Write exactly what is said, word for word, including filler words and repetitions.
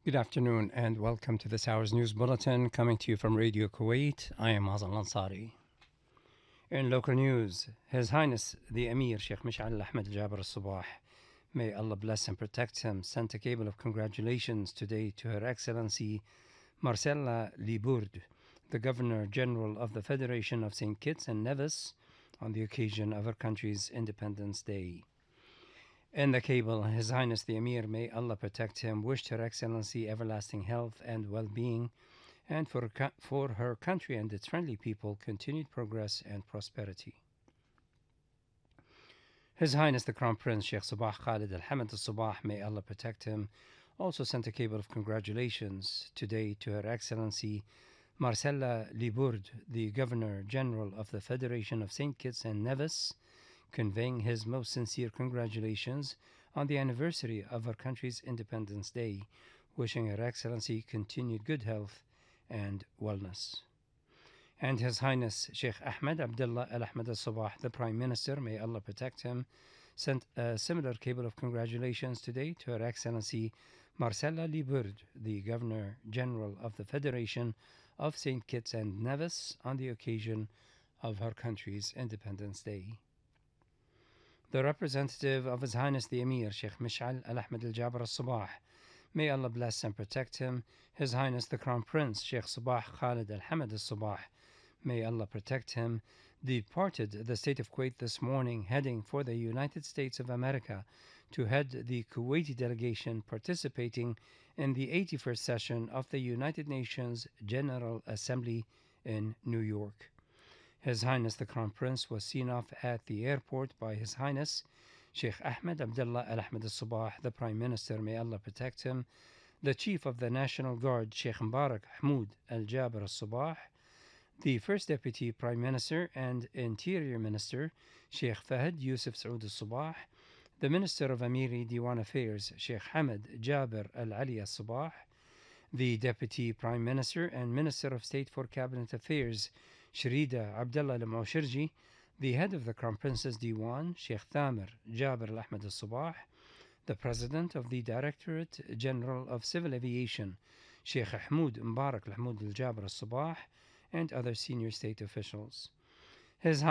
Good afternoon and welcome to this hour's news bulletin coming to you from Radio Kuwait. I am Hazan Ansari. In local news, His Highness the Emir Sheikh Mish'al Ahmed Jabir al-Sabah, may Allah bless and protect him, sent a cable of congratulations today to Her Excellency Marcella Libourd, the Governor General of the Federation of Saint Kitts and Nevis, on the occasion of her country's Independence Day. In the cable, His Highness the Emir, may Allah protect him, wished Her Excellency everlasting health and well-being, and for, for her country and its friendly people continued progress and prosperity. His Highness the Crown Prince Sheikh Sabah Khalid Al Hamad Al Sabah, may Allah protect him, also sent a cable of congratulations today to Her Excellency Marcella Libourd, the Governor General of the Federation of Saint Kitts and Nevis, conveying his most sincere congratulations on the anniversary of our country's Independence Day, wishing Her Excellency continued good health and wellness. And His Highness Sheikh Ahmed Abdullah Al Ahmed Al Sabah, the Prime Minister, may Allah protect him, sent a similar cable of congratulations today to Her Excellency Marcella Libourd, the Governor General of the Federation of Saint Kitts and Nevis, on the occasion of her country's Independence Day. The representative of His Highness the Emir Sheikh Mish'al Al Ahmed Al Jabir Al Sabah, may Allah bless and protect him, His Highness the Crown Prince Sheikh Sabah Khalid Al Hamad Al Sabah, may Allah protect him, departed the state of Kuwait this morning, heading for the United States of America to head the Kuwaiti delegation participating in the eighty-first session of the United Nations General Assembly in New York. His Highness the Crown Prince was seen off at the airport by His Highness Sheikh Ahmed Abdullah Al Ahmed Al Sabah, the Prime Minister, may Allah protect him, the Chief of the National Guard Sheikh Mbarak Hamoud Al Jabir Al Sabah, the First Deputy Prime Minister and Interior Minister Sheikh Fahd Yusuf Saud Al Sabah, the Minister of Amiri Diwan Affairs Sheikh Hamid Jabir Al Ali Al Sabah, the Deputy Prime Minister and Minister of State for Cabinet Affairs Sharida Abdullah Al Mawshirji, the head of the Crown Prince's Diwan Sheikh Thamir Jabir Al Ahmed Al Sabah, the President of the Directorate General of Civil Aviation Sheikh Hamoud Mbarak Al Hamoud Al Jabir Al Sabah, and other senior state officials. His